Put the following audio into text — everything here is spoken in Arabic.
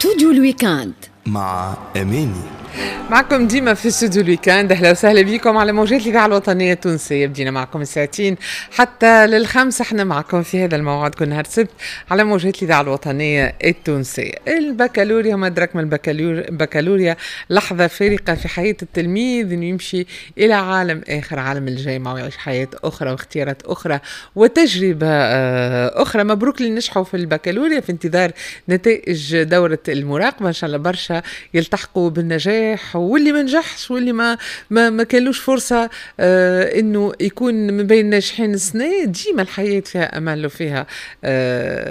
استوديو الويكاند مع أماني. معكم ديما في استوديو الويكاند. اهلا وسهلا بكم على موجات الاذاعه الوطنيه التونسيه. بدينا معكم الساعتين حتى لل5. احنا معكم في هذا الموعد كل نهار السبت على موجات الاذاعه الوطنيه التونسيه. البكالوريا مدرك من البكالوريا لحظه فارقه في حياه التلميذ، انه يمشي الى عالم اخر، عالم الجامعه، ويعيش حياه اخرى واختيارات اخرى وتجربه اخرى. مبروك اللي نجحوا في البكالوريا في انتظار نتائج دوره المراقبه، ان شاء الله برشا يلتحقوا بالنجاح، واللي ما نجحش واللي ما كانلوش فرصة انه يكون من بين ناجحين السنة. ديما الحياة فيها امل وفيها